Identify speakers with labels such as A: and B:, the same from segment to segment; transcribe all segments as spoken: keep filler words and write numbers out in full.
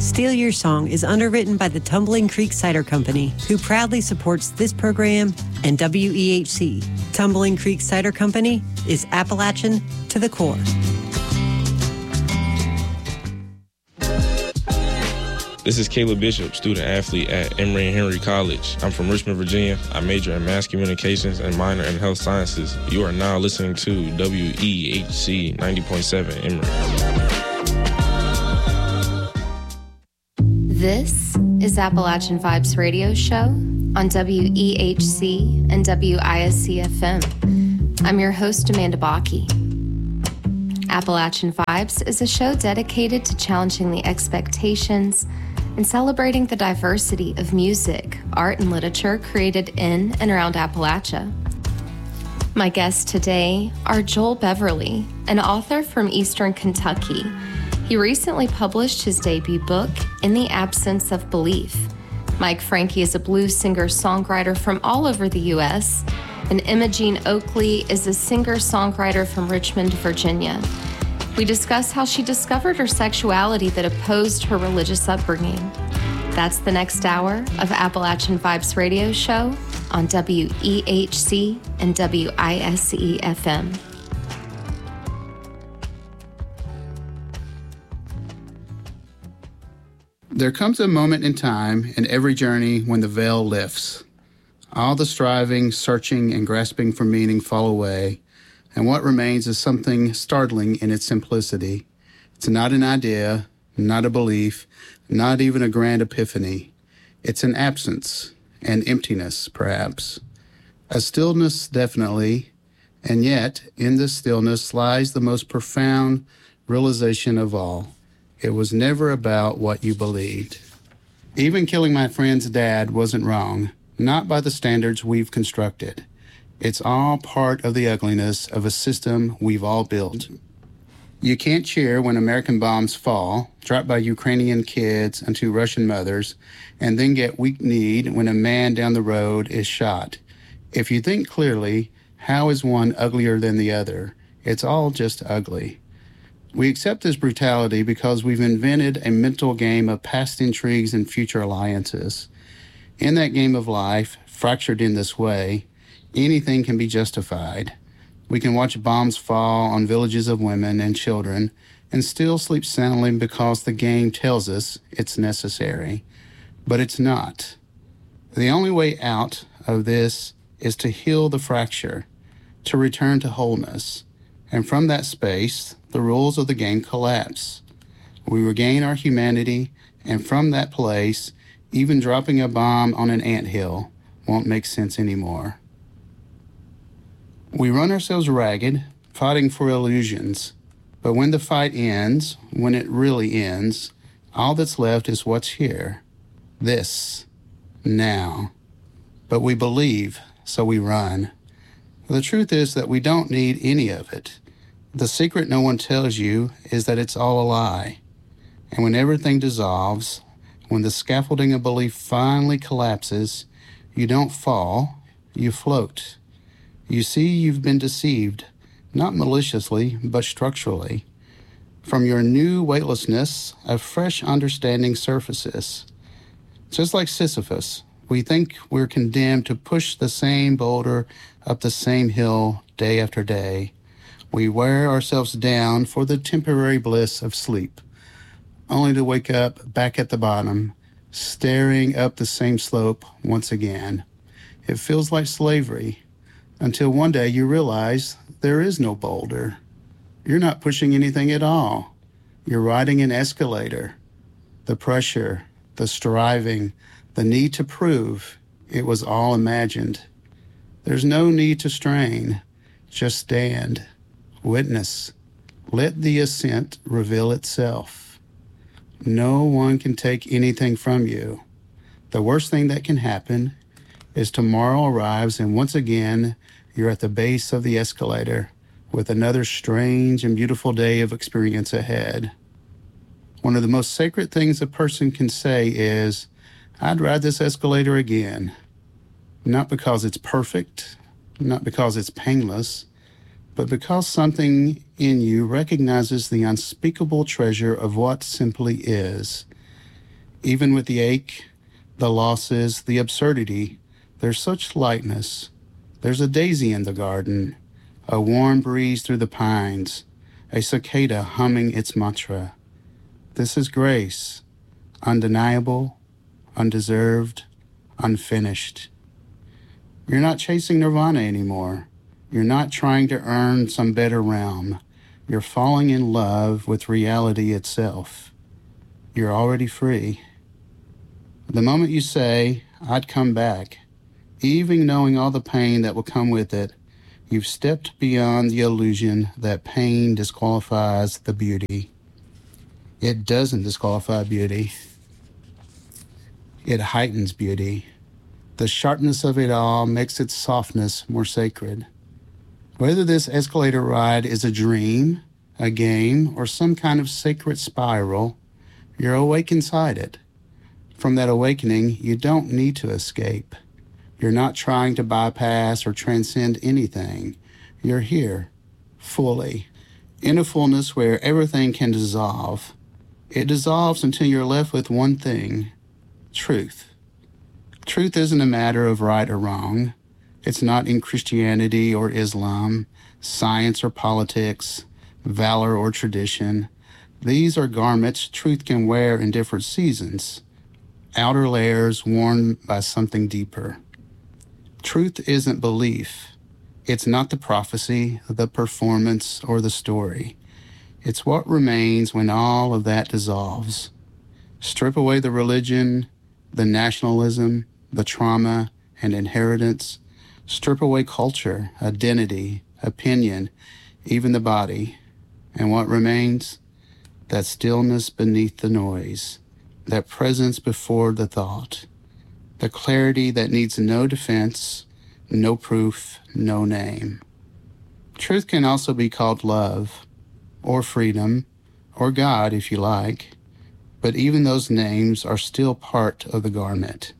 A: Steal Your Song is underwritten by the Tumbling Creek Cider Company, who proudly supports this program and W E H C. Tumbling Creek Cider Company is Appalachian to the core.
B: This is Caleb Bishop, student athlete at Emory and Henry College. I'm from Richmond, Virginia. I major in mass communications and minor in health sciences. You are now listening to W E H C ninety point seven Emory.
C: This is Appalachian Vibes Radio Show on W E H C and W I S C F M. I'm your host, Amanda Bakke. Appalachian Vibes is a show dedicated to challenging the expectations and celebrating the diversity of music, art, and literature created in and around Appalachia. My guests today are Joel Beverly, an author from Eastern Kentucky. He recently published his debut book, In the Absence of Belief. Mike Franke is a blues singer-songwriter from all over the U S, and Imogene Oakley is a singer-songwriter from Richmond, Virginia. We discuss how she discovered her sexuality that opposed her religious upbringing. That's the next hour of Appalachian Vibes Radio Show on W E H C and W I S E F M.
D: There comes a moment in time in every journey when the veil lifts. All the striving, searching, and grasping for meaning fall away, and what remains is something startling in its simplicity. It's not an idea, not a belief, not even a grand epiphany. It's an absence, an emptiness, perhaps. A stillness, definitely, and yet in this stillness lies the most profound realization of all. It was never about what you believed. Even killing my friend's dad wasn't wrong, not by the standards we've constructed. It's all part of the ugliness of a system we've all built. You can't cheer when American bombs fall, dropped by Ukrainian kids and two Russian mothers, and then get weak-kneed when a man down the road is shot. If you think clearly, how is one uglier than the other? It's all just ugly. We accept this brutality because we've invented a mental game of past intrigues and future alliances. In that game of life, fractured in this way, anything can be justified. We can watch bombs fall on villages of women and children and still sleep soundly because the game tells us it's necessary. But it's not. The only way out of this is to heal the fracture, to return to wholeness. And from that space, the rules of the game collapse. We regain our humanity, and from that place, even dropping a bomb on an anthill won't make sense anymore. We run ourselves ragged, fighting for illusions. But when the fight ends, when it really ends, all that's left is what's here. This. Now. But we believe, so we run. The truth is that we don't need any of it. The secret no one tells you is that it's all a lie. And when everything dissolves, when the scaffolding of belief finally collapses, you don't fall, you float. You see you've been deceived, not maliciously, but structurally. From your new weightlessness, a fresh understanding surfaces. Just like Sisyphus, we think we're condemned to push the same boulder up the same hill day after day. We wear ourselves down for the temporary bliss of sleep, only to wake up back at the bottom, staring up the same slope once again. It feels like slavery, until one day you realize there is no boulder. You're not pushing anything at all. You're riding an escalator. The pressure, the striving, the need to prove, it was all imagined. There's no need to strain. Just stand. Witness. Let the ascent reveal itself. No one can take anything from you. The worst thing that can happen is tomorrow arrives and once again you're at the base of the escalator with another strange and beautiful day of experience ahead. One of the most sacred things a person can say is, I'd ride this escalator again. Not because it's perfect, not because it's painless, but because something in you recognizes the unspeakable treasure of what simply is. Even with the ache, the losses, the absurdity, there's such lightness. There's a daisy in the garden, a warm breeze through the pines, a cicada humming its mantra. This is grace, undeniable, undeserved, unfinished. You're not chasing nirvana anymore. You're not trying to earn some better realm. You're falling in love with reality itself. You're already free. The moment you say, I'd come back, even knowing all the pain that will come with it, you've stepped beyond the illusion that pain disqualifies the beauty. It doesn't disqualify beauty. It heightens beauty. The sharpness of it all makes its softness more sacred. Whether this escalator ride is a dream, a game, or some kind of sacred spiral, you're awake inside it. From that awakening, you don't need to escape. You're not trying to bypass or transcend anything. You're here, fully, in a fullness where everything can dissolve. It dissolves until you're left with one thing: truth. Truth isn't a matter of right or wrong. It's not in Christianity or Islam, science or politics, valor or tradition. These are garments truth can wear in different seasons, outer layers worn by something deeper. Truth isn't belief. It's not the prophecy, the performance, or the story. It's what remains when all of that dissolves. Strip away the religion, the nationalism, the trauma and inheritance. Strip away culture, identity, opinion, even the body. And what remains? That stillness beneath the noise, that presence before the thought, the clarity that needs no defense, no proof, no name. Truth can also be called love, or freedom, or God if you like, but even those names are still part of the garment.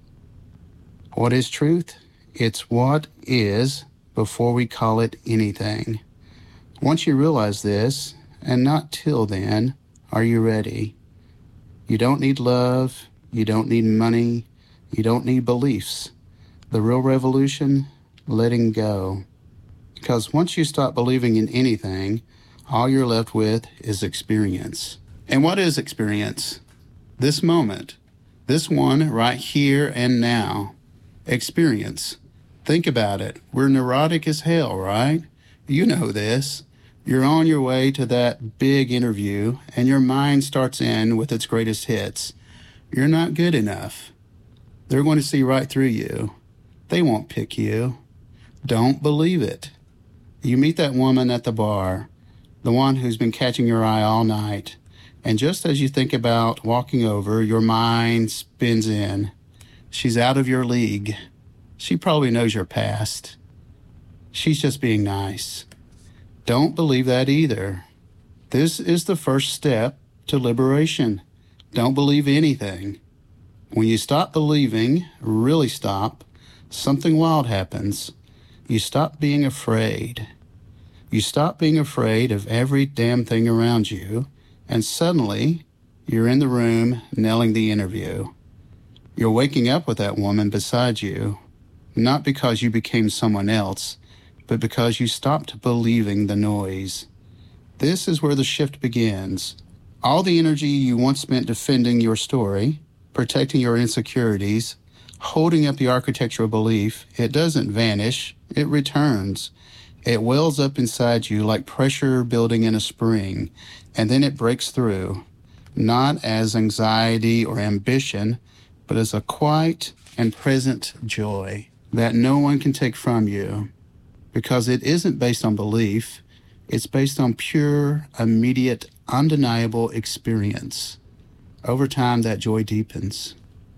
D: What is truth? It's what is before we call it anything. Once you realize this, and not till then, are you ready? You don't need love, you don't need money, you don't need beliefs. The real revolution, letting go. Because once you stop believing in anything, all you're left with is experience. And what is experience? This moment, this one right here and now. Experience. Think about it. We're neurotic as hell, right? You know this. You're on your way to that big interview, and your mind starts in with its greatest hits. You're not good enough. They're going to see right through you. They won't pick you. Don't believe it. You meet that woman at the bar, the one who's been catching your eye all night, and just as you think about walking over, your mind spins in. She's out of your league. She probably knows your past. She's just being nice. Don't believe that either. This is the first step to liberation. Don't believe anything. When you stop believing, really stop, something wild happens. You stop being afraid. You stop being afraid of every damn thing around you, and suddenly you're in the room nailing the interview. You're waking up with that woman beside you, not because you became someone else, but because you stopped believing the noise. This is where the shift begins. All the energy you once spent defending your story, protecting your insecurities, holding up the architecture of belief, it doesn't vanish, it returns. It wells up inside you like pressure building in a spring, and then it breaks through, not as anxiety or ambition, but as a quiet and present joy that no one can take from you, because it isn't based on belief, it's based on pure, immediate, undeniable experience. Over time, that joy deepens.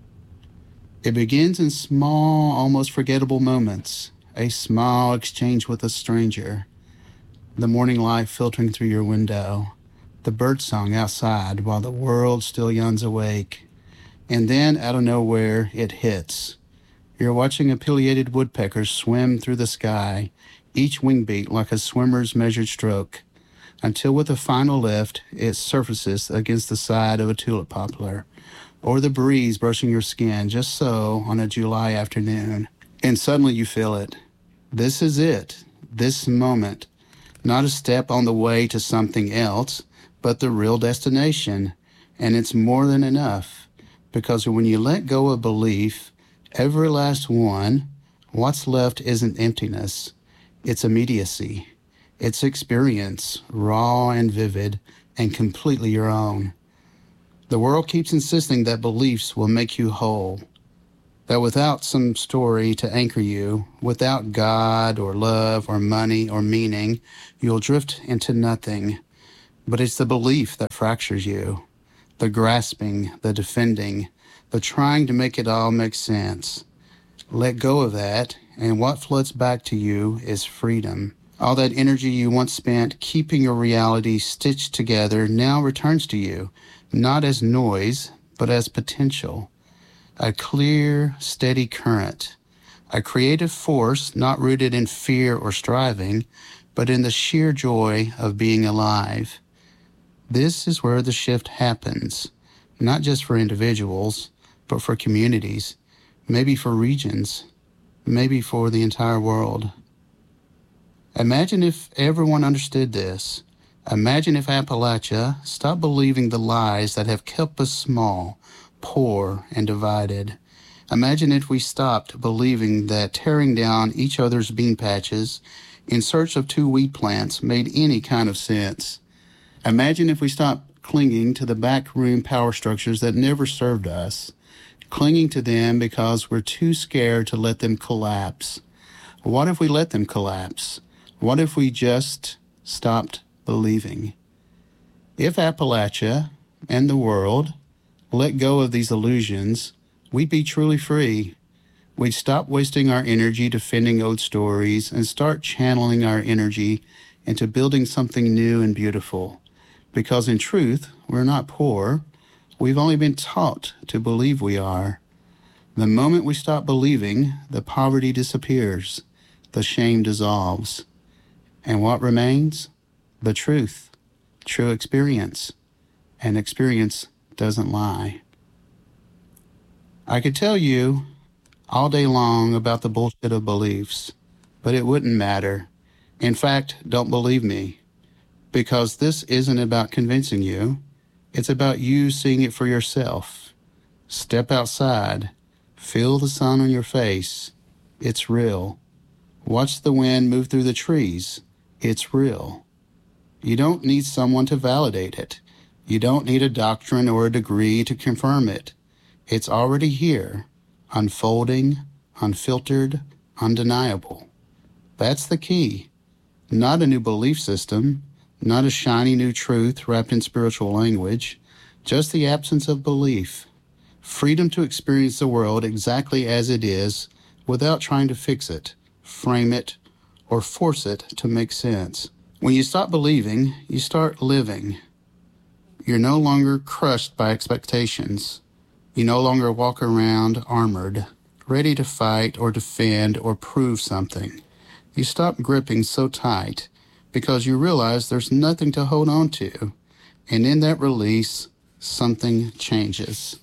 D: It begins in small, almost forgettable moments, a small exchange with a stranger, the morning light filtering through your window, the birdsong outside while the world still yawns awake. And then, out of nowhere, it hits. You're watching a pileated woodpecker swim through the sky, each wing beat like a swimmer's measured stroke, until with a final lift, it surfaces against the side of a tulip poplar, or the breeze brushing your skin just so on a July afternoon. And suddenly you feel it. This is it, this moment. Not a step on the way to something else, but the real destination. And it's more than enough, because when you let go of belief, every last one, what's left isn't emptiness. It's immediacy. It's experience, raw and vivid, and completely your own. The world keeps insisting that beliefs will make you whole, that without some story to anchor you, without God or love or money or meaning, you'll drift into nothing. But it's the belief that fractures you, the grasping, the defending, the trying to make it all make sense. Let go of that, and what floods back to you is freedom. All that energy you once spent keeping your reality stitched together now returns to you, not as noise, but as potential. A clear, steady current. A creative force not rooted in fear or striving, but in the sheer joy of being alive. This is where the shift happens, not just for individuals, but for communities, maybe for regions, maybe for the entire world. Imagine if everyone understood this. Imagine if Appalachia stopped believing the lies that have kept us small, poor, and divided. Imagine if we stopped believing that tearing down each other's bean patches in search of two wheat plants made any kind of sense. Imagine if we stopped clinging to the backroom power structures that never served us, clinging to them because we're too scared to let them collapse. What if we let them collapse? What if we just stopped believing? If Appalachia and the world let go of these illusions, we'd be truly free. We'd stop wasting our energy defending old stories and start channeling our energy into building something new and beautiful. Because in truth, we're not poor. We've only been taught to believe we are. The moment we stop believing, the poverty disappears, the shame dissolves. And what remains? The truth, true experience. And experience doesn't lie. I could tell you all day long about the bullshit of beliefs, but it wouldn't matter. In fact, don't believe me. Because this isn't about convincing you. It's about you seeing it for yourself. Step outside. Feel the sun on your face. It's real. Watch the wind move through the trees. It's real. You don't need someone to validate it. You don't need a doctrine or a degree to confirm it. It's already here, unfolding, unfiltered, undeniable. That's the key. Not a new belief system. Not a shiny new truth wrapped in spiritual language, just the absence of belief. Freedom to experience the world exactly as it is without trying to fix it, frame it, or force it to make sense. When you stop believing, you start living. You're no longer crushed by expectations. You no longer walk around armored, ready to fight or defend or prove something. You stop gripping so tight because you realize there's nothing to hold on to. And in that release, something changes.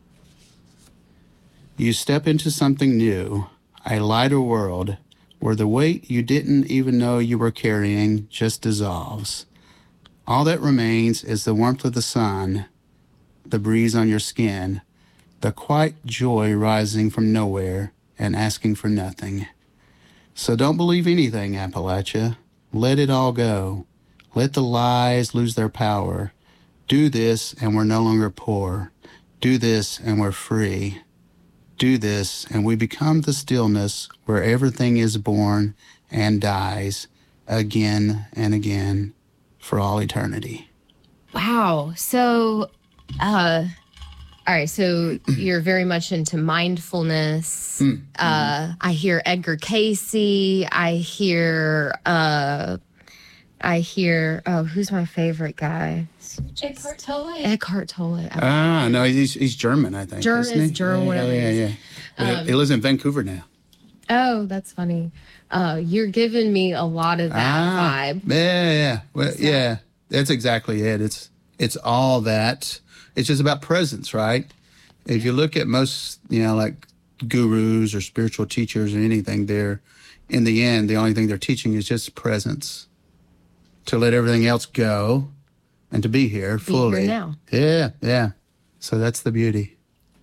D: You step into something new, a lighter world, where the weight you didn't even know you were carrying just dissolves. All that remains is the warmth of the sun, the breeze on your skin, the quiet joy rising from nowhere and asking for nothing. So don't believe anything, Appalachia. Let it all go. Let the lies lose their power. Do this and we're no longer poor. Do this and we're free. Do this and we become the stillness where everything is born and dies again and again for all eternity.
E: Wow. So, uh, all right. So you're very much into mindfulness. Mm. Uh, I hear Edgar Cayce. I hear, uh, I hear, oh, who's my favorite guy?
C: Eckhart Tolle.
E: Eckhart Tolle.
D: Ah, no, he's he's German, I think.
E: German is German,
D: yeah,
E: whatever.
D: Yeah, yeah, yeah. Um, he lives in Vancouver now.
E: Oh, that's funny. Uh, you're giving me a lot of that
D: ah,
E: vibe.
D: Yeah, yeah, well, so. yeah. That's exactly it. It's it's all that. It's just about presence, right? If you look at most, you know, like gurus or spiritual teachers or anything, they're, in the end, the only thing they're teaching is just presence. To let everything else go and to be here fully.
E: Be here now.
D: Yeah, yeah. So that's the beauty.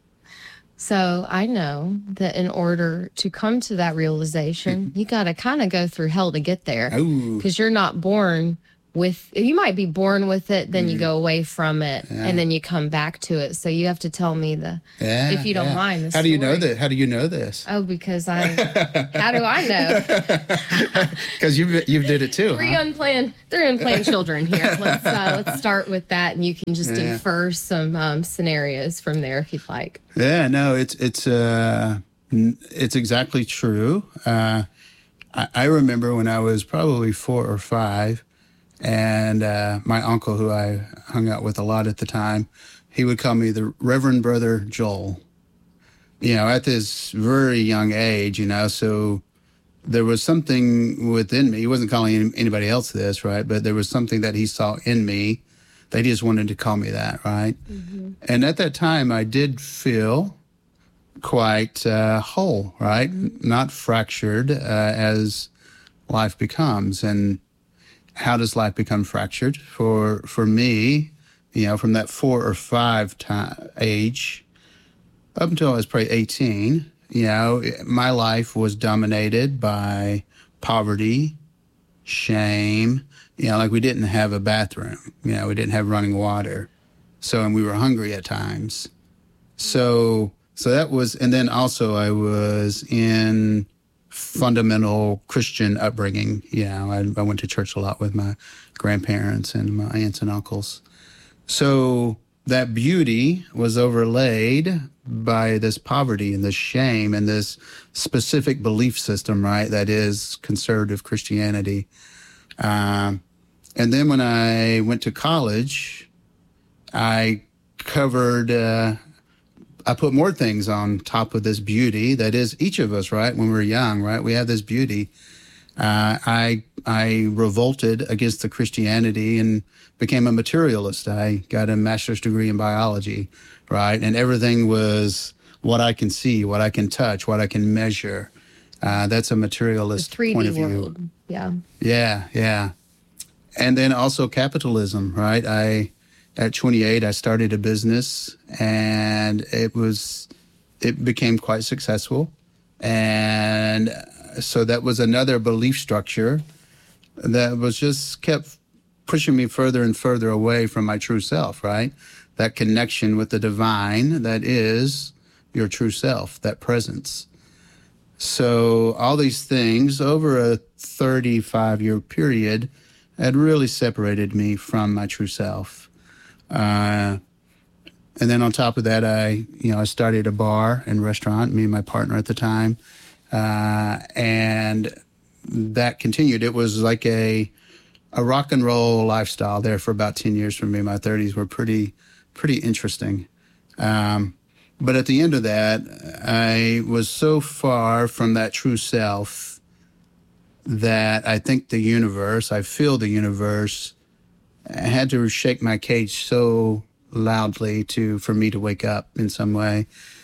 E: So I know that in order to come to that realization, you got to kind of go through hell to get there. Because you're not born with, you might be born with it, then you go away from it,
D: Yeah.
E: and then you come back to it. So you have to tell me the,
D: Yeah,
E: if you don't
D: yeah.
E: mind. The
D: How do you know
E: story.
D: that? How do you know this?
E: Oh, because I, how do I know?
D: Because you've you've did it too,
E: Three
D: huh?
E: unplanned, three unplanned children here. Let's uh, let's start with that, and you can just
D: Yeah.
E: infer some um, scenarios from there if you'd like.
D: Yeah, no, it's it's uh n- it's exactly true. Uh, I, I remember when I was probably four or five, and uh, my uncle, who I hung out with a lot at the time, he would call me the Reverend Brother Joel. You know, at this very young age, you know, so there was something within me. He wasn't calling any- anybody else this, right? But there was something that he saw in me that he just wanted to call me that, right? Mm-hmm. And at that time, I did feel quite uh, whole, right? Not fractured uh, as life becomes. And how does life become fractured? For for me, you know, from that four or five time age up until I was probably eighteen, you know, my life was dominated by poverty, shame. You know, like we didn't have a bathroom. You know, we didn't have running water. So, and we were hungry at times. So, so that was, and then also I was in fundamental Christian upbringing. You know, I, I went to church a lot with my grandparents and my aunts and uncles. So that beauty was overlaid by this poverty and this shame and this specific belief system, right? That is conservative Christianity. Um, and then when I went to college, I covered, uh, I put more things on top of this beauty that is each of us, right? When we're young, right? We have this beauty. Uh, I I revolted against the Christianity and became a materialist. I got a master's degree in biology, right? And everything was what I can see, what I can touch, what I can measure. Uh, that's a materialist
E: The three D
D: point of view.
E: world. Yeah.
D: Yeah, yeah. And then also capitalism, right? I, at twenty-eight, I started a business and it was, it became quite successful. And so that was another belief structure that was just kept pushing me further and further away from my true self, right? That connection with the divine that is your true self, that presence. So all these things over a thirty-five year period had really separated me from my true self. Uh, and then on top of that, I, you know, I started a bar and restaurant, me and my partner at the time. Uh, and that continued. It was like a, a rock and roll lifestyle there for about ten years for me. My thirties were pretty, pretty interesting. Um, but at the end of that, I was so far from that true self that I think the universe, I feel the universe had to shake my cage so loudly to, for me to wake up in some way.